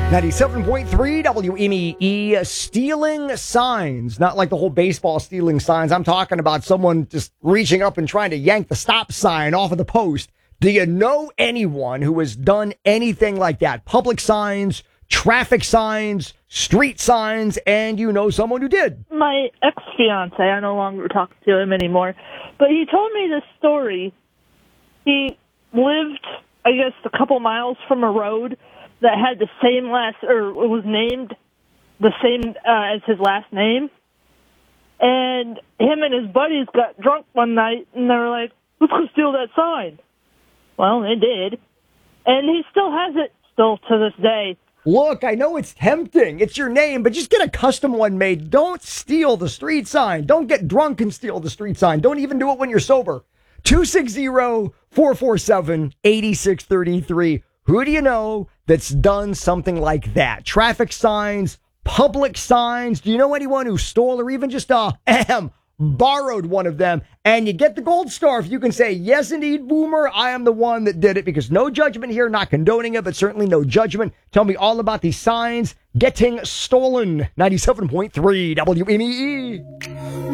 97.3 WMEE, stealing signs. Not like the whole baseball stealing signs. I'm talking about someone just reaching up and trying to yank the stop sign off of the post. Do you know anyone who has done anything like that? Public signs, traffic signs, street signs, and you know someone who did. My ex-fiance, I no longer talk to him anymore, but he told me this story. He lived, I guess, a couple miles from a road that had the same last, or it was named the same as his last name. And him and his buddies got drunk one night, and they were like, let's go steal that sign. Well, they did. And he still has it, still to this day. Look, I know it's tempting. It's your name, but just get a custom one made. Don't steal the street sign. Don't get drunk and steal the street sign. Don't even do it when you're sober. 260-447-8633. Who do you know that's done something like that? Traffic signs, public signs. Do you know anyone who stole or even just borrowed one of them? And you get the gold star if you can say, yes, indeed, Boomer, I am the one that did it, because no judgment here, not condoning it, but certainly no judgment. Tell me all about these signs getting stolen. 97.3 WMEE.